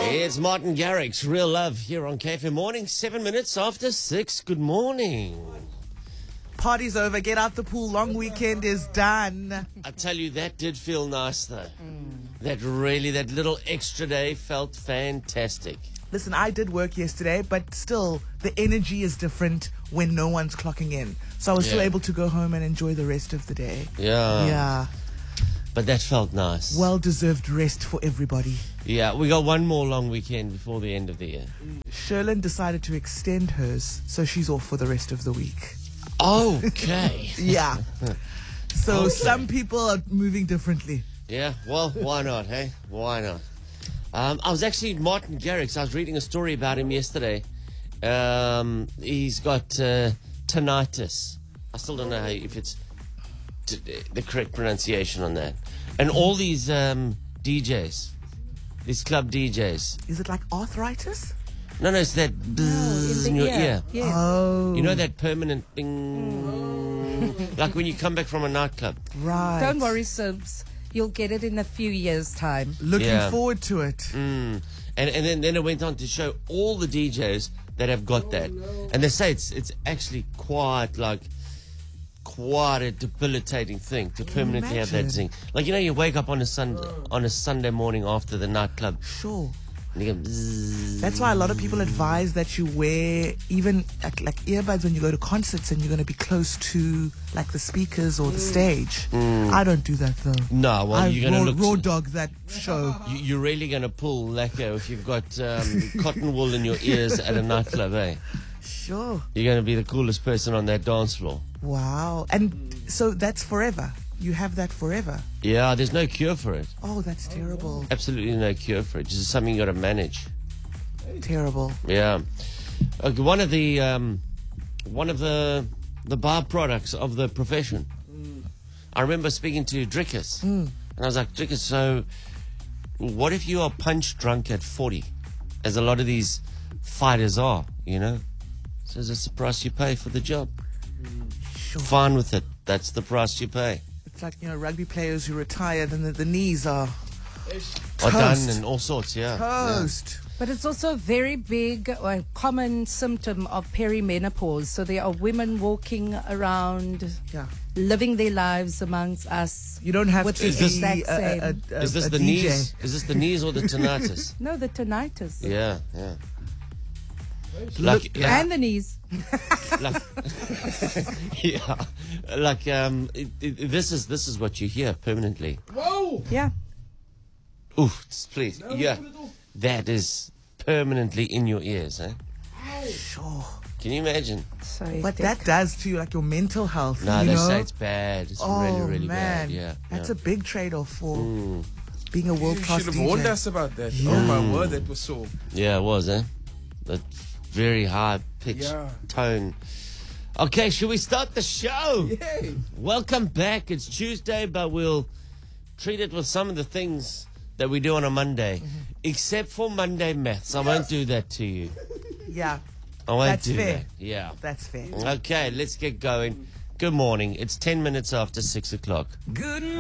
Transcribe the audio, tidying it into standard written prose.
It's Martin Garrix, Real Love, here on KFM Morning, 7 minutes after 6. Good morning. Party's over. Get out the pool. Long weekend is done. I tell you, that did feel nice, though. That little extra day felt fantastic. Listen, I did work yesterday, but still, the energy is different when no one's clocking in. So I was still able to go home and enjoy the rest of the day. Yeah. But that felt nice. Well-deserved rest for everybody. Yeah, we got one more long weekend before the end of the year. Sherlyn decided to extend hers, so she's off for the rest of the week. Okay. Yeah. So some people are moving differently. Yeah, well, why not, hey? Why not? I was actually Martin Garrix. I was reading a story about him yesterday. He's got tinnitus. I still don't know if it's the correct pronunciation on that. And all these DJs, these club DJs. Is it like arthritis? No, it's that bzzz in your ear. Yeah. Oh. You know that permanent thing? Like when you come back from a nightclub. Right. Don't worry, Sims. You'll get it in a few years' time. Looking forward to it. And then it went on to show all the DJs that have got that. And they say it's actually quite a debilitating thing to permanently have that thing. Like, you know, you wake up on a Sunday morning after the nightclub. Sure. And you go, bzzz. That's why a lot of people advise that you wear even like earbuds when you go to concerts and you're going to be close to like the speakers or the stage. I don't do that though. No, well, you're going to look... raw dog that show. You're really going to pull lacquer if you've got cotton wool in your ears at a nightclub, eh? Sure. You're going to be the coolest person on that dance floor. Wow. And so that's forever. You have that forever. Yeah, there's no cure for it. Oh, that's terrible. Absolutely no cure for it. It's just something you got to manage. Terrible. Yeah. One of the byproducts of the profession. I remember speaking to Drickus, and I was like, Drickus, so what if you are punch drunk at 40, as a lot of these fighters are, you know? So it's the price you pay for the job. Sure. Fine with it. That's the price you pay. It's like, you know, rugby players who retire, then the knees are Are done toast. and all sorts, yeah. Toast. But it's also a very big or common symptom of perimenopause. So there are women walking around, Yeah. living their lives amongst us. You don't have with to the be exact same. Is this a the DJ. knees? Is this the knees or the tinnitus? No, the tinnitus. Yeah. Like, And the knees. like, yeah, like this is what you hear permanently. Yeah. Oof, please, yeah, that is permanently in your ears, eh? Sure. Can you imagine? So What that does to you, like your mental health. No, you they know? say it's bad. It's really man. bad. Yeah, That's yeah. a big trade-off for being a You world-class should have warned DJ. us about that. Oh my word, that was so. Yeah, it was, eh? That very high pitched tone. Okay, should we start the show? Yay. Welcome back. It's Tuesday, but we'll treat it with some of the things that we do on a Monday, except for Monday maths. I won't do that to you. Yeah, I won't That's do fair. that. Yeah. that's fair. Okay, let's get going. Good morning. It's 10 minutes after 6 o'clock. Good